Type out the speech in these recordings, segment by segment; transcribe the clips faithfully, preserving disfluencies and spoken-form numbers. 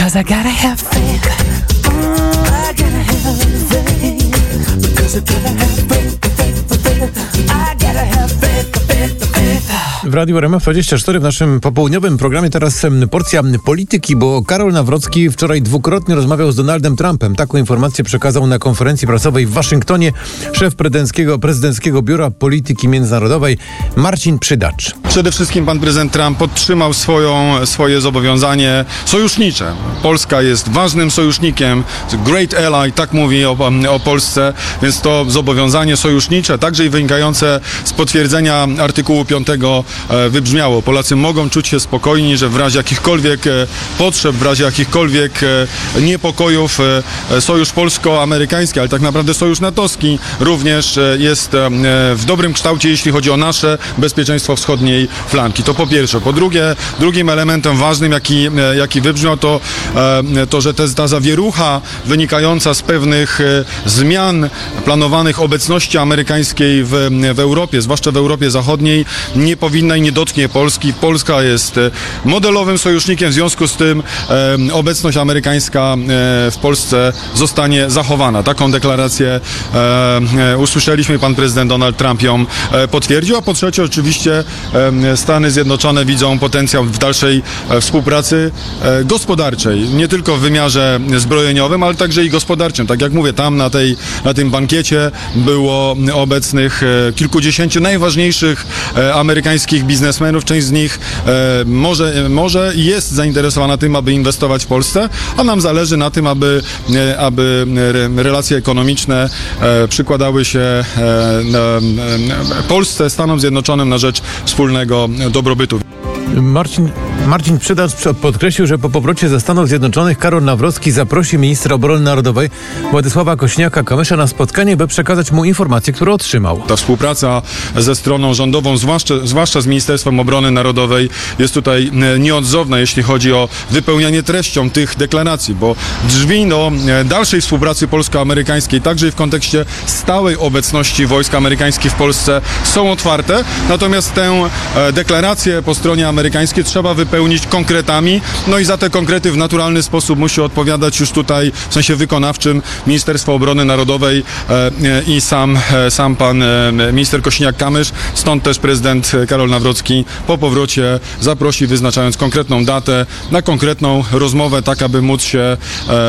'cause I gotta have faith. I gotta have faith. Because I gotta have faith, faith, faith. I gotta have faith, faith, faith. W Radiu R M F dwadzieścia cztery w naszym popołudniowym programie teraz porcja polityki, bo Karol Nawrocki wczoraj dwukrotnie rozmawiał z Donaldem Trumpem. Taką informację przekazał na konferencji prasowej w Waszyngtonie szef prezydenckiego, prezydenckiego Biura Polityki Międzynarodowej Marcin Przydacz. Przede wszystkim pan prezydent Trump podtrzymał swoją, swoje zobowiązanie sojusznicze. Polska jest ważnym sojusznikiem, great ally, tak mówi o, o Polsce, więc to zobowiązanie sojusznicze, także i wynikające z potwierdzenia artykułu piątego wybrzmiało. Polacy mogą czuć się spokojni, że w razie jakichkolwiek potrzeb, w razie jakichkolwiek niepokojów sojusz polsko-amerykański, ale tak naprawdę sojusz natowski również jest w dobrym kształcie, jeśli chodzi o nasze bezpieczeństwo wschodniej flanki. To po pierwsze. Po drugie, drugim elementem ważnym, jaki, jaki wybrzmiał, to, to że te, ta zawierucha wynikająca z pewnych zmian planowanych obecności amerykańskiej w, w Europie, zwłaszcza w Europie Zachodniej, nie powinna i nie dotknie Polski. Polska jest modelowym sojusznikiem, w związku z tym e, obecność amerykańska e, w Polsce zostanie zachowana. Taką deklarację e, e, usłyszeliśmy, pan prezydent Donald Trump ją e, potwierdził, a po trzecie oczywiście e, Stany Zjednoczone widzą potencjał w dalszej e, współpracy e, gospodarczej, nie tylko w wymiarze zbrojeniowym, ale także i gospodarczym. Tak jak mówię, tam na, tej, na tym bankiecie było obecnych e, kilkudziesięciu najważniejszych e, amerykańskich biznesmenów. Część z nich e, może, może i jest zainteresowana tym, aby inwestować w Polsce, a nam zależy na tym, aby, e, aby relacje ekonomiczne e, przykładały się e, e, Polsce, Stanom Zjednoczonym na rzecz wspólnego dobrobytu. Marcin, Marcin Przydacz podkreślił, że po powrocie ze Stanów Zjednoczonych Karol Nawrocki zaprosi ministra obrony narodowej Władysława Kosiniaka-Kamysza na spotkanie, by przekazać mu informacje, które otrzymał. Ta współpraca ze stroną rządową, zwłaszcza, zwłaszcza z Ministerstwem Obrony Narodowej, jest tutaj nieodzowna, jeśli chodzi o wypełnianie treścią tych deklaracji, bo drzwi do dalszej współpracy polsko-amerykańskiej, także i w kontekście stałej obecności wojsk amerykańskich w Polsce, są otwarte, natomiast tę deklarację po stronie amerykańskiej trzeba wypełnić konkretami, no i za te konkrety w naturalny sposób musi odpowiadać już tutaj w sensie wykonawczym Ministerstwo Obrony Narodowej e, i sam, e, sam pan e, minister Kosiniak-Kamysz, stąd też prezydent Karol Nawrocki po powrocie zaprosi, wyznaczając konkretną datę na konkretną rozmowę, tak aby móc się e,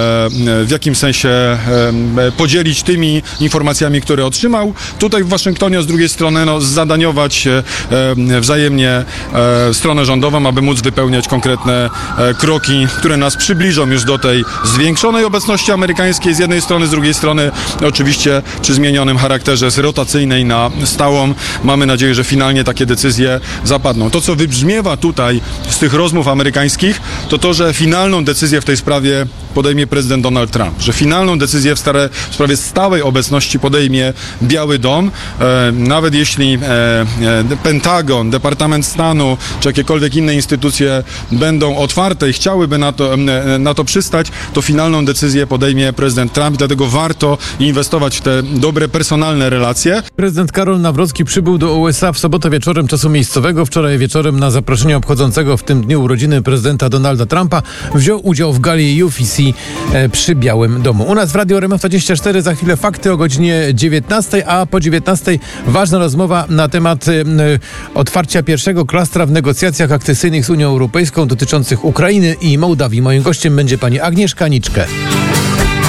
w jakimś sensie e, podzielić tymi informacjami, które otrzymał tutaj w Waszyngtonie, a z drugiej strony no, zadaniować e, wzajemnie e, stronę rządową, aby móc wypełniać konkretne e, kroki, które nas przybliżą już do tej zwiększonej obecności amerykańskiej z jednej strony, z drugiej strony oczywiście przy zmienionym charakterze z rotacyjnej na stałą. Mamy nadzieję, że finalnie takie decyzje zapadną. To, co wybrzmiewa tutaj z tych rozmów amerykańskich, to to, że finalną decyzję w tej sprawie podejmie prezydent Donald Trump, że finalną decyzję w, stare, w sprawie stałej obecności podejmie Biały Dom. E, nawet jeśli e, e, Pentagon, Departament Stanu czy jakiekolwiek inne instytucje będą otwarte i chciałyby na to, na to przystać, to finalną decyzję podejmie prezydent Trump, dlatego warto inwestować w te dobre, personalne relacje. Prezydent Karol Nawrocki przybył do U S A w sobotę wieczorem czasu miejscowego. Wczoraj wieczorem na zaproszenie obchodzącego w tym dniu urodziny prezydenta Donalda Trumpa wziął udział w gali U F C e, przy Białym Domu. U nas w Radiu R M F dwadzieścia cztery za chwilę fakty o godzinie dziewiętnastej, a po dziewiętnastej ważna rozmowa na temat e, otwarcia pierwszego klastra w negocjacjach akcesyjnych z Unią Europejską dotyczących Ukrainy i Mołdawii. Moim gościem będzie pani Agnieszka Niczkę.